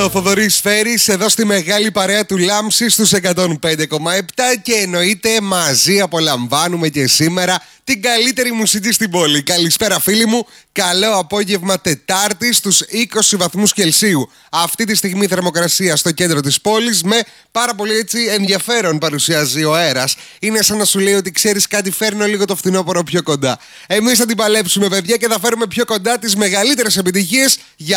ο Θοδωρής Φέρης εδώ στη μεγάλη παρέα του Λάμψη στους 105,7 και εννοείται μαζί απολαμβάνουμε και σήμερα την καλύτερη μουσική στην πόλη. Καλησπέρα φίλοι μου, καλό απόγευμα Τετάρτη στους 20 βαθμούς Κελσίου. Αυτή τη στιγμή θερμοκρασία στο κέντρο της πόλης με πάρα πολύ έτσι ενδιαφέρον παρουσιάζει ο αέρας. Είναι σαν να σου λέει ότι ξέρεις κάτι, φέρνω λίγο το φθινόπωρο πιο κοντά. Εμείς θα την παλέψουμε παιδιά και θα φέρουμε πιο κοντά τις μεγαλύτερες επιτυχίες για